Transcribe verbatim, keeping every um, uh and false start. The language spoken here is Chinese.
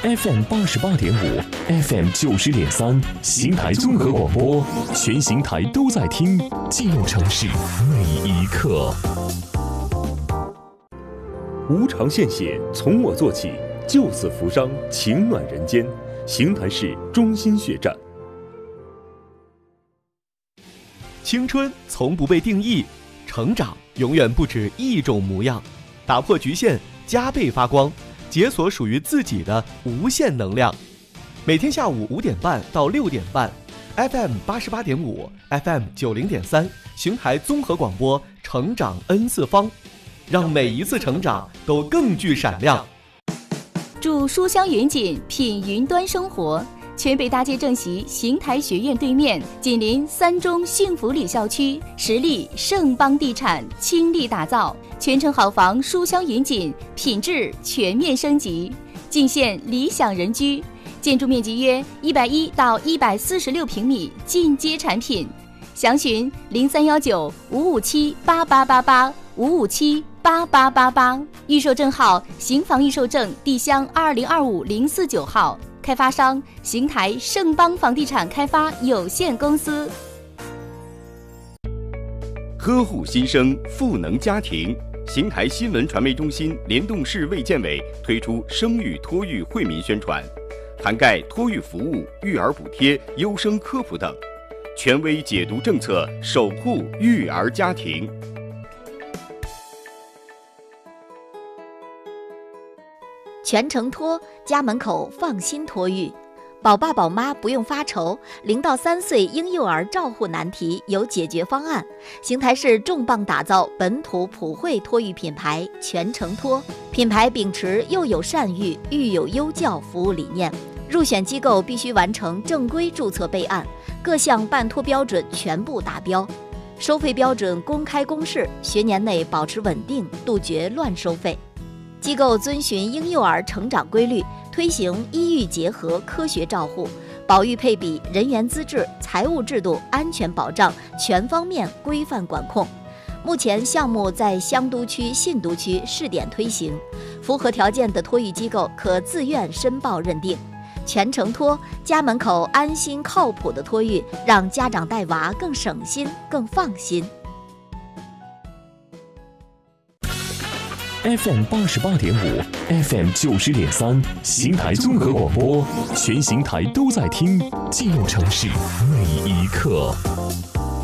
F M 八十八点五 ，F M 九十点三，邢台综合广播，全邢台都在听，记录城市每一刻。无偿献血，从我做起，救死扶伤，情暖人间。邢台市中心血站。 青春从不被定义，成长永远不止一种模样。打破局限，加倍发光，解锁属于自己的无限能量。每天下午五点半到六点半 ，F M 八十八点五 ，F M 九零点三，邢台综合广播，成长 N 次方，让每一次成长都更具闪亮。 住书香云锦，品云端生活。全北大街正席邢台学院对面，紧邻三中幸福里校区，实力盛邦地产倾力打造，全程好房书香云锦，品质全面升级，尽现理想人居。建筑面积约一百一到一百四十六平米，进阶产品。详询零三幺九五五七八八八八五五七八八八八，预售证号邢房预售证地乡二零二五零四九号。开发商邢台盛邦房地产开发有限公司。 呵护新生，赋能家庭。邢台新闻传媒中心联动市卫健委推出生育托育惠民宣传，涵盖托育服务、育儿补贴、优生科普等，权威解读政策，守护育儿家庭。 全程托，家门口放心托育，宝爸宝妈不用发愁，零到三岁婴幼儿照护难题有解决方案。邢台市重磅打造本土普惠托育品牌全程托，品牌秉持幼有善育、育有优教服务理念，入选机构必须完成正规注册备案，各项办托标准全部达标，收费标准公开公示，学年内保持稳定，杜绝乱收费。机构遵循婴幼儿成长规律，推行医育结合科学照护，保育配比、人员资质、财务制度、安全保障全方面规范管控。目前项目在香都区、信都区试点推行，符合条件的托育机构可自愿申报认定。全程托，家门口安心靠谱的托育，让家长带娃更省心、更放心。 F M 八十八点五 ，F M 九十点三，邢台综合广播，全邢台都在听，记录城市每一刻。